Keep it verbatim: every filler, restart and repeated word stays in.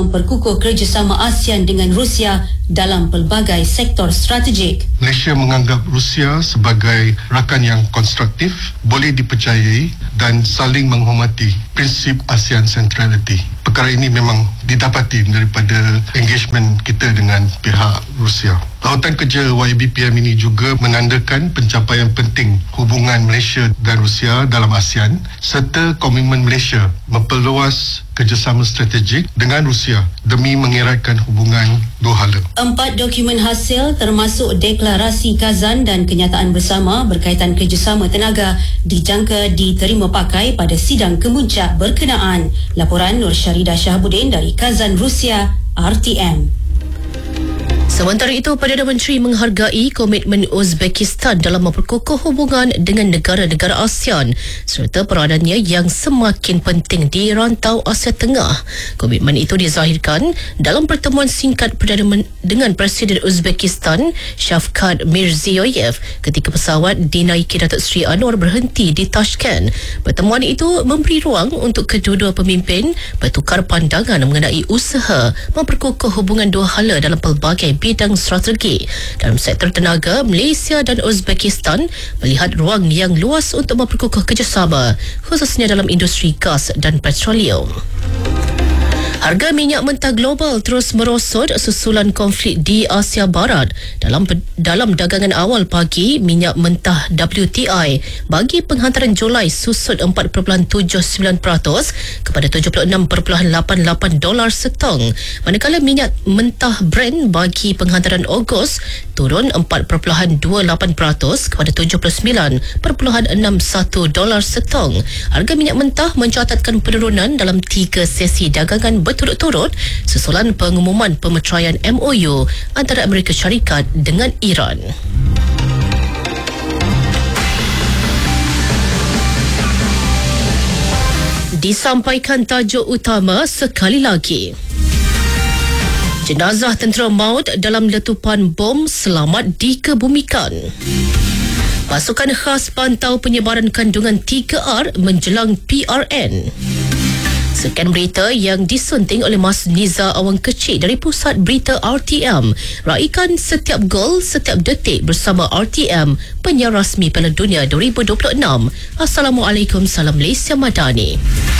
memperkukuh kerjasama ASEAN dengan Rusia dalam pelbagai sektor strategik. Malaysia menganggap Rusia sebagai rakan yang konstruktif, boleh dipercayai dan saling menghormati prinsip ASEAN Centrality. Perkara ini memang didapati daripada engagement kita dengan pihak Rusia. Lautan kerja Y B P M ini juga menandakan pencapaian penting hubungan Malaysia dan Rusia dalam ASEAN serta komitmen Malaysia memperluas kerjasama strategik dengan Rusia demi mengeratkan hubungan dua hala. Empat dokumen hasil termasuk deklarasi Kazan dan kenyataan bersama berkaitan kerjasama tenaga dijangka diterima pakai pada sidang kemuncak berkenaan. Laporan Nur Syaridah Shahabuddin dari Kazan, Rusia, R T M. Sementara itu, Perdana Menteri menghargai komitmen Uzbekistan dalam memperkukuh hubungan dengan negara-negara ASEAN serta peranannya yang semakin penting di rantau Asia Tengah. Komitmen itu dizahirkan dalam pertemuan singkat Perdana Men- dengan Presiden Uzbekistan Shavkat Mirziyoyev ketika pesawat dinaiki Datuk Seri Anwar berhenti di Tashkent. Pertemuan itu memberi ruang untuk kedua-dua pemimpin bertukar pandangan mengenai usaha memperkukuh hubungan dua hala dalam pelbagai bidang strategi. Dalam sektor tenaga, Malaysia dan Uzbekistan melihat ruang yang luas untuk memperkukuh kerjasama, khususnya dalam industri gas dan petroleum. Harga minyak mentah global terus merosot susulan konflik di Asia Barat. Dalam dalam dagangan awal pagi, minyak mentah W T I bagi penghantaran Julai susut empat perpuluhan tujuh sembilan peratus kepada tujuh puluh enam perpuluhan lapan lapan dolar setong. Manakala minyak mentah Brent bagi penghantaran Ogos turun empat perpuluhan dua lapan peratus kepada tujuh puluh sembilan perpuluhan enam satu dolar setong. Harga minyak mentah mencatatkan penurunan dalam tiga sesi dagangan berturut-turut susulan pengumuman pemeteraian M O U antara Amerika Syarikat dengan Iran. Disampaikan tajuk utama sekali lagi. Jenazah tentera maut dalam letupan bom selamat dikebumikan. Pasukan khas pantau penyebaran kandungan tiga R menjelang P R N. Sekian berita yang disunting oleh Mas Niza Awang Kecil dari Pusat Berita R T M. Raikan setiap gol, setiap detik bersama R T M, penyiar rasmi Piala Dunia dua ribu dua puluh enam. Assalamualaikum, salam Malaysia Madani.